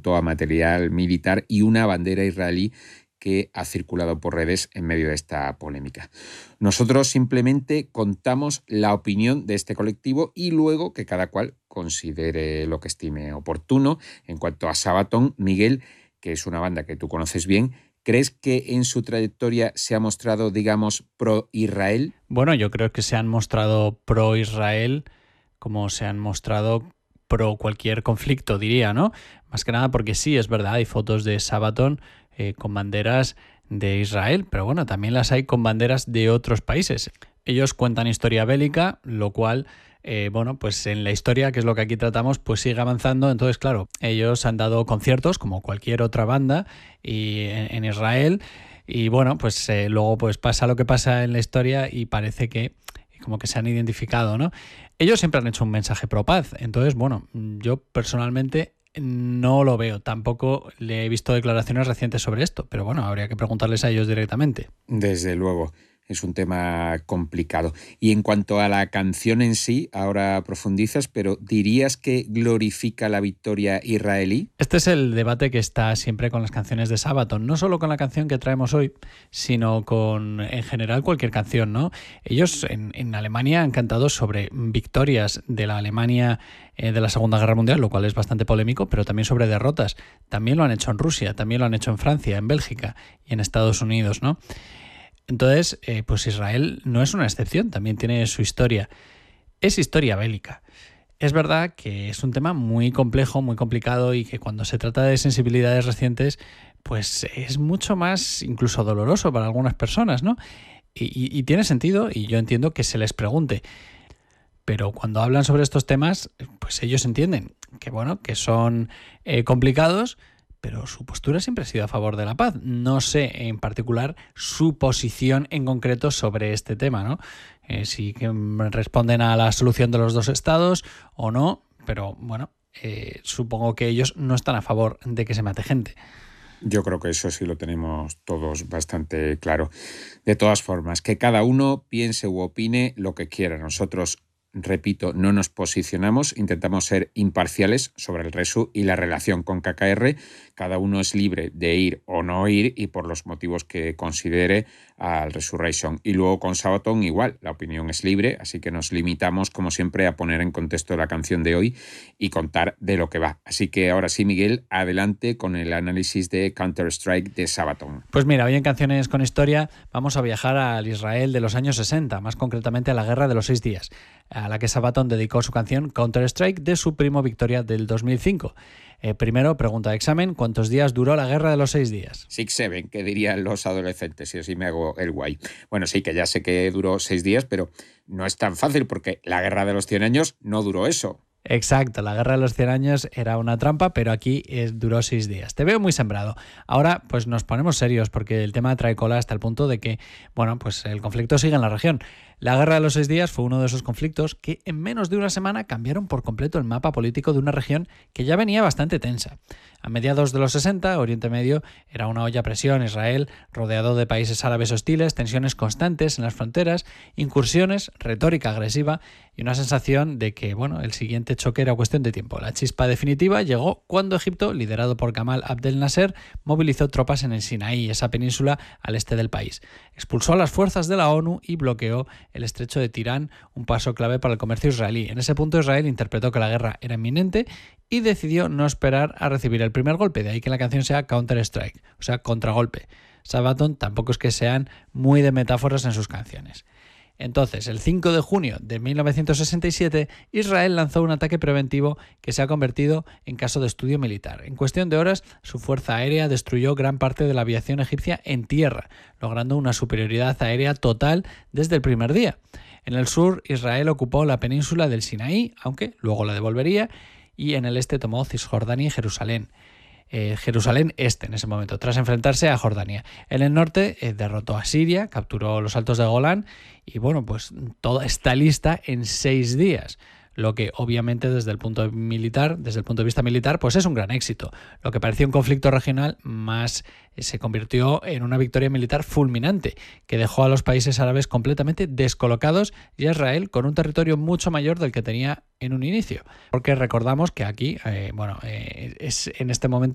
cuanto a material militar y una bandera israelí que ha circulado por redes en medio de esta polémica. Nosotros simplemente contamos la opinión de este colectivo y luego que cada cual considere lo que estime oportuno. En cuanto a Sabaton, Miguel, que es una banda que tú conoces bien, ¿crees que en su trayectoria se ha mostrado, digamos, pro-Israel? Bueno, yo creo que se han mostrado pro-Israel como se han mostrado pro cualquier conflicto, diría, ¿no? Más que nada porque sí, es verdad, hay fotos de Sabaton con banderas de Israel, pero bueno, también las hay con banderas de otros países. Ellos cuentan historia bélica, lo cual, bueno, pues en la historia, que es lo que aquí tratamos, pues sigue avanzando. Entonces, claro, ellos han dado conciertos como cualquier otra banda en Israel y bueno, pues luego pues pasa lo que pasa en la historia y parece que como que se han identificado, ¿no? Ellos siempre han hecho un mensaje pro paz, entonces, bueno, yo personalmente no lo veo. Tampoco le he visto declaraciones recientes sobre esto, pero bueno, habría que preguntarles a ellos directamente. Desde luego, es un tema complicado. Y en cuanto a la canción en sí, ahora profundizas, pero ¿dirías que glorifica la victoria israelí? Este es el debate que está siempre con las canciones de Sabaton, no solo con la canción que traemos hoy, sino con, en general, cualquier canción, ¿no? Ellos en Alemania han cantado sobre victorias de la Alemania de la Segunda Guerra Mundial, lo cual es bastante polémico, pero también sobre derrotas. También lo han hecho en Rusia, también lo han hecho en Francia, en Bélgica y en Estados Unidos, ¿no? Entonces, pues Israel no es una excepción, también tiene su historia. Es historia bélica. Es verdad que es un tema muy complejo, muy complicado y que cuando se trata de sensibilidades recientes, pues es mucho más incluso doloroso para algunas personas, ¿no? Y tiene sentido y yo entiendo que se les pregunte. Pero cuando hablan sobre estos temas, pues ellos entienden que, bueno, que son complicados, pero su postura siempre ha sido a favor de la paz. No sé en particular su posición en concreto sobre este tema, ¿no? Si responden a la solución de los dos estados o no, pero bueno, supongo que ellos no están a favor de que se mate gente. Yo creo que eso sí lo tenemos todos bastante claro. De todas formas, que cada uno piense u opine lo que quiera. Nosotros, repito, no nos posicionamos, intentamos ser imparciales sobre el Resu y la relación con KKR. Cada uno es libre de ir o no ir y por los motivos que considere al Resurrection. Y luego con Sabaton igual, la opinión es libre, así que nos limitamos como siempre a poner en contexto la canción de hoy y contar de lo que va. Así que ahora sí, Miguel, adelante con el análisis de Counter-Strike de Sabaton. Pues mira, hoy en Canciones con Historia vamos a viajar al Israel de los años 60, más concretamente a la Guerra de los 6 días, a la que Sabaton dedicó su canción Counter-Strike de su primo Victoria del 2005. Primero, pregunta de examen, ¿cuántos días duró la Guerra de los 6 días? 6-7, que dirían los adolescentes, y así me hago el guay. Bueno, sí, que ya sé que duró 6 días, pero no es tan fácil porque la Guerra de los 100 años no duró eso. Exacto, la Guerra de los 100 años era una trampa, pero aquí duró 6 días. Te veo muy sembrado. Ahora, pues nos ponemos serios porque el tema trae cola hasta el punto de que, bueno, pues el conflicto sigue en la región. La Guerra de los 6 días fue uno de esos conflictos que en menos de una semana cambiaron por completo el mapa político de una región que ya venía bastante tensa. A mediados de los 60, Oriente Medio era una olla a presión, Israel rodeado de países árabes hostiles, tensiones constantes en las fronteras, incursiones, retórica agresiva y una sensación de que, bueno, el siguiente choque era cuestión de tiempo. La chispa definitiva llegó cuando Egipto, liderado por Gamal Abdel Nasser, movilizó tropas en el Sinaí, esa península al este del país. Expulsó a las fuerzas de la ONU y bloqueó el estrecho de Tirán, un paso clave para el comercio israelí. En ese punto Israel interpretó que la guerra era inminente y decidió no esperar a recibir el primer golpe, de ahí que la canción sea Counter-Strike, o sea, contragolpe. Sabaton tampoco es que sean muy de metáforas en sus canciones. Entonces, el 5 de junio de 1967, Israel lanzó un ataque preventivo que se ha convertido en caso de estudio militar. En cuestión de horas, su fuerza aérea destruyó gran parte de la aviación egipcia en tierra, logrando una superioridad aérea total desde el primer día. En el sur, Israel ocupó la península del Sinaí, aunque luego la devolvería, y en el este tomó Cisjordania y Jerusalén. Jerusalén Este en ese momento, tras enfrentarse a Jordania. En el norte derrotó a Siria, capturó los Altos de Golán y bueno, pues toda está lista en 6 días. Lo que obviamente desde el punto de vista militar, pues es un gran éxito. Lo que parecía un conflicto regional más se convirtió en una victoria militar fulminante, que dejó a los países árabes completamente descolocados y a Israel con un territorio mucho mayor del que tenía en un inicio. Porque recordamos que aquí, es en este momento